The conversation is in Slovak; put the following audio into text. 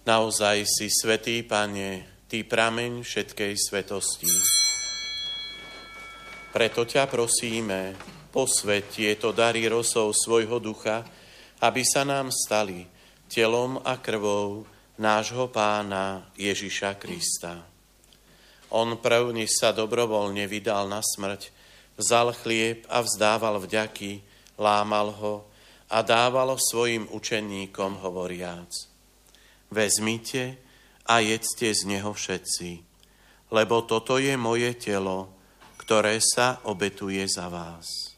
Naozaj si svätý Pane, Ty prameň všetkej svetosti. Preto ťa prosíme, posväť tieto dary rosou svojho ducha, aby sa nám stali telom a krvou nášho Pána Ježiša Krista. On prvný sa dobrovoľne vydal na smrť, vzal chlieb a vzdával vďaky, lámal ho a dával svojim učeníkom hovoriac: Vezmite a jedzte z neho všetci, lebo toto je moje telo, ktoré sa obetuje za vás.